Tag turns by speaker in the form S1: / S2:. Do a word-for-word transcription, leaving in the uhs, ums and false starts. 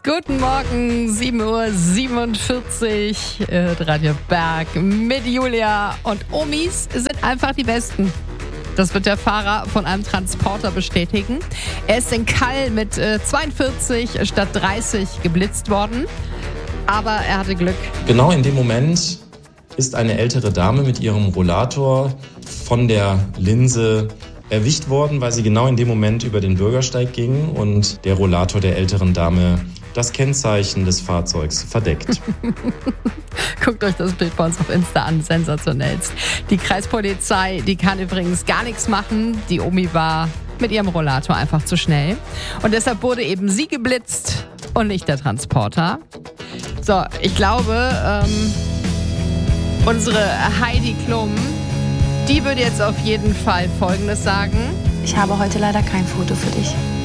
S1: Guten Morgen, sieben Uhr siebenundvierzig, äh, Radio Berg mit Julia. Und Omis sind einfach die Besten. Das wird der Fahrer von einem Transporter bestätigen. Er ist in Kall mit äh, zweiundvierzig statt dreißig geblitzt worden. Aber er hatte Glück.
S2: Genau in dem Moment ist eine ältere Dame mit ihrem Rollator von der Linse erwischt worden, weil sie genau in dem Moment über den Bürgersteig ging und der Rollator der älteren Dame das Kennzeichen des Fahrzeugs verdeckt.
S1: Guckt euch das Bild bei uns auf Insta an, sensationellst. Die Kreispolizei, die kann übrigens gar nichts machen. Die Omi war mit ihrem Rollator einfach zu schnell. Und deshalb wurde eben sie geblitzt und nicht der Transporter. So, ich glaube, ähm, unsere Heidi Klum, die würde jetzt auf jeden Fall Folgendes sagen.
S3: Ich habe heute leider kein Foto für dich.